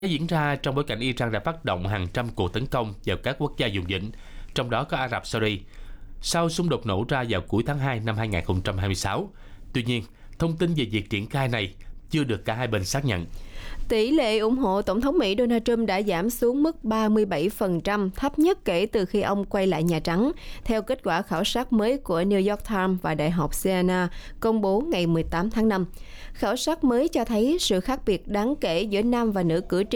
diễn ra trong bối cảnh Iran đã phát động hàng trăm cuộc tấn công vào các quốc gia vùng vịnh, trong đó có Ả Rập Saudi, sau xung đột nổ ra vào cuối tháng 2 năm 2026. Tuy nhiên, thông tin về việc triển khai này chưa được cả hai bên xác nhận. Tỷ lệ ủng hộ Tổng thống Mỹ Donald Trump đã giảm xuống mức 37%, thấp nhất kể từ khi ông quay lại Nhà Trắng, theo kết quả khảo sát mới của New York Times và Đại học Siena công bố ngày 18 tháng 5. Khảo sát mới cho thấy sự khác biệt đáng kể giữa nam và nữ cử tri